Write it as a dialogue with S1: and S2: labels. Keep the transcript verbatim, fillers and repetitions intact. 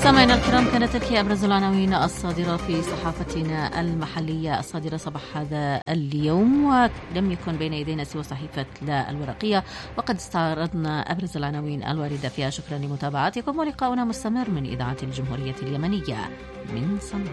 S1: سامعينا الكرام، كانت تلك أبرز العناوين الصادرة في صحافتنا المحلية الصادرة صباح هذا اليوم، ولم يكن بين يدينا سوى صحيفة لا الورقية، وقد استعرضنا أبرز العناوين الواردة فيها. شكرا لمتابعتكم، ولقاؤنا مستمر من إذاعة الجمهورية اليمنية من صنعاء.